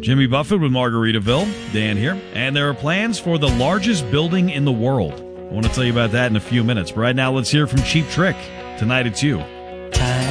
Jimmy Buffett with Margaritaville. Dan here. And there are plans for the largest building in the world. I want to tell you about that in a few minutes. But right now, let's hear from Cheap Trick. Tonight it's You.